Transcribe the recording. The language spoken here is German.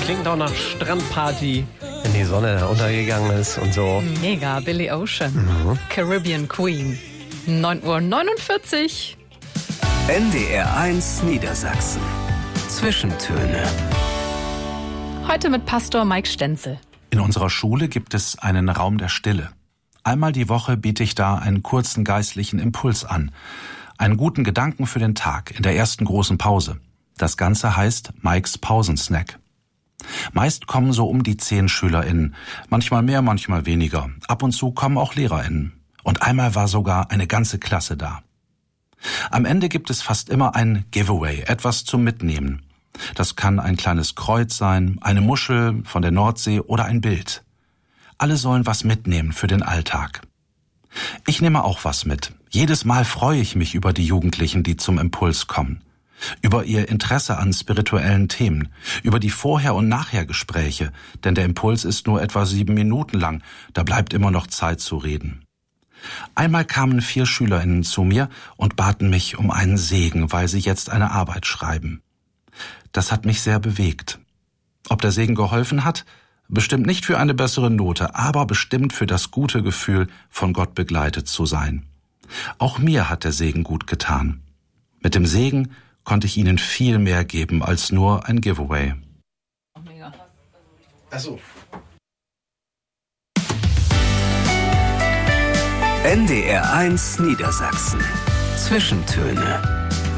Klingt auch nach Strandparty, wenn die Sonne da untergegangen ist und so. Mega, Billy Ocean. Caribbean Queen. 9:49 Uhr. NDR 1 Niedersachsen. Zwischentöne. Heute mit Pastor Mike Stenzel. In unserer Schule gibt es einen Raum der Stille. Einmal die Woche biete ich da einen kurzen geistlichen Impuls an. Einen guten Gedanken für den Tag in der ersten großen Pause. Das Ganze heißt Mikes Pausensnack. Meist kommen so um die 10 SchülerInnen. Manchmal mehr, manchmal weniger. Ab und zu kommen auch LehrerInnen. Und einmal war sogar eine ganze Klasse da. Am Ende gibt es fast immer ein Giveaway, etwas zum Mitnehmen. Das kann ein kleines Kreuz sein, eine Muschel von der Nordsee oder ein Bild. Alle sollen was mitnehmen für den Alltag. Ich nehme auch was mit. Jedes Mal freue ich mich über die Jugendlichen, die zum Impuls kommen. Über ihr Interesse an spirituellen Themen, über die Vorher- und Nachhergespräche, denn der Impuls ist nur etwa 7 Minuten lang, da bleibt immer noch Zeit zu reden. Einmal kamen 4 SchülerInnen zu mir und baten mich um einen Segen, weil sie jetzt eine Arbeit schreiben. Das hat mich sehr bewegt. Ob der Segen geholfen hat? Bestimmt nicht für eine bessere Note, aber bestimmt für das gute Gefühl, von Gott begleitet zu sein. Auch mir hat der Segen gut getan. Mit dem Segen konnte ich ihnen viel mehr geben als nur ein Giveaway. Achso. NDR 1 Niedersachsen. Zwischentöne.